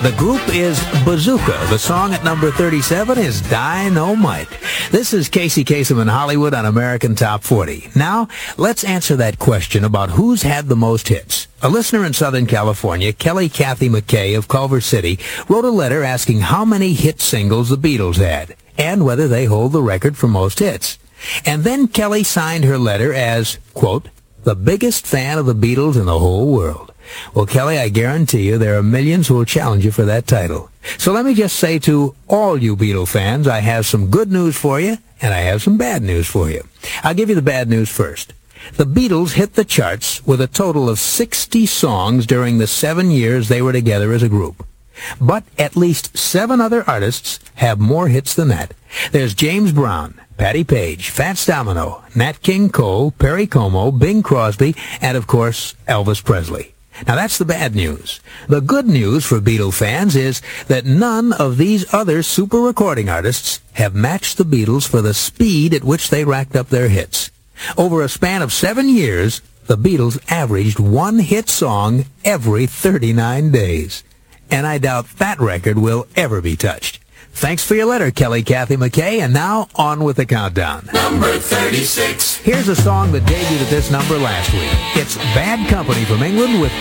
The group is Bazooka. The song at number 37 is Dynamite. This is Casey Kasem in Hollywood on American Top 40. Now, let's answer that question about who's had the most hits. A listener in Southern California, Kelly Kathy McKay of Culver City, wrote a letter asking how many hit singles the Beatles had and whether they hold the record for most hits. And then Kelly signed her letter as, quote, the biggest fan of the Beatles in the whole world. Well, Kelly, I guarantee you there are millions who will challenge you for that title. So let me just say to all you Beatle fans, I have some good news for you, and I have some bad news for you. I'll give you the bad news first. The Beatles hit the charts with a total of 60 songs during the 7 years they were together as a group. But at least 7 other artists have more hits than that. There's James Brown, Patti Page, Fats Domino, Nat King Cole, Perry Como, Bing Crosby, and of course, Elvis Presley. Now that's the bad news. The good news for Beatle fans is that none of these other super recording artists have matched the Beatles for the speed at which they racked up their hits. Over a span of 7 years, the Beatles averaged 1 hit song every 39 days. And I doubt that record will ever be touched. Thanks for your letter, Kelly Kathy McKay, and now on with the countdown. Number 36. Here's a song that debuted at this number last week. It's Bad Company from England with